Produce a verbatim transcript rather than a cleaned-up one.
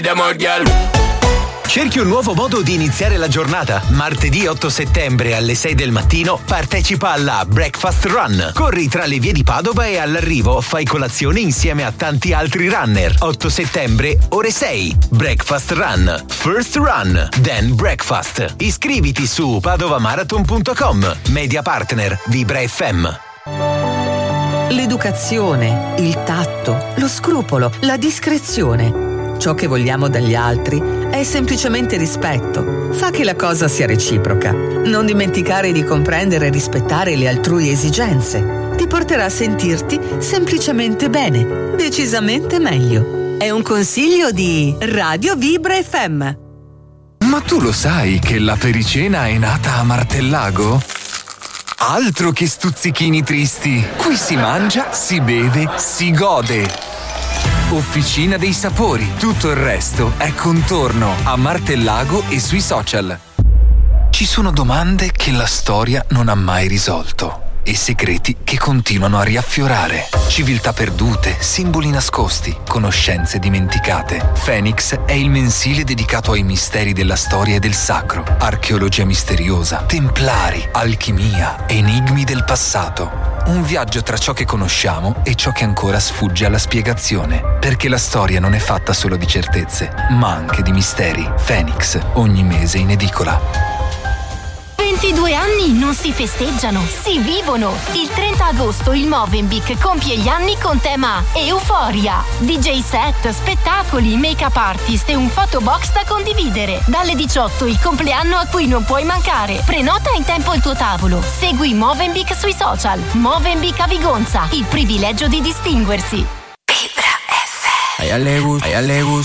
Cerchi un nuovo modo di iniziare la giornata? Martedì otto settembre alle sei del mattino partecipa alla Breakfast Run. Corri tra le vie di Padova e all'arrivo fai colazione insieme a tanti altri runner. otto settembre, ore sei. Breakfast Run. First run, then breakfast. Iscriviti su padovamarathon punto com. Media partner Vibra F M. L'educazione, il tatto, lo scrupolo, la discrezione. Ciò che vogliamo dagli altri è semplicemente rispetto. Fa che la cosa sia reciproca. Non dimenticare di comprendere e rispettare le altrui esigenze. Ti porterà a sentirti semplicemente bene, decisamente meglio. È un consiglio di Radio Vibra F M. Ma tu lo sai che la pericena è nata a Martellago? Altro che stuzzichini tristi. Qui si mangia, si beve, si gode. Officina dei sapori. Tutto il resto è contorno a Martellago e sui social. Ci sono domande che la storia non ha mai risolto e segreti che continuano a riaffiorare. Civiltà perdute, simboli nascosti, conoscenze dimenticate. Phoenix è il mensile dedicato ai misteri della storia e del sacro. Archeologia misteriosa, templari, alchimia, enigmi del passato. Un viaggio tra ciò che conosciamo e ciò che ancora sfugge alla spiegazione. Perché la storia non è fatta solo di certezze, ma anche di misteri. Phoenix, ogni mese in edicola. ventidue anni non si festeggiano, si vivono. Il trenta agosto il Movenpick compie gli anni con tema Euforia. D J set, spettacoli, make-up artist e un photobox da condividere. Dalle diciotto il compleanno a cui non puoi mancare. Prenota in tempo il tuo tavolo. Segui Movenpick sui social. Movenpick a Vigonza, il privilegio di distinguersi. Vibra F M.